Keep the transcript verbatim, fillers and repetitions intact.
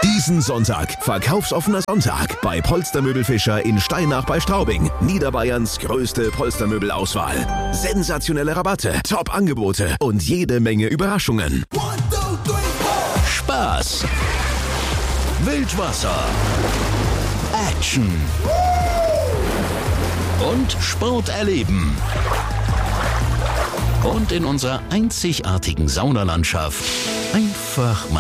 Diesen Sonntag, verkaufsoffener Sonntag bei Polstermöbel Fischer in Steinach bei Straubing. Niederbayerns größte Polstermöbelauswahl. Sensationelle Rabatte, Top-Angebote und jede Menge Überraschungen. Spaß, Wildwasser, Action und Sport erleben. Und in unserer einzigartigen Saunalandschaft einfach mal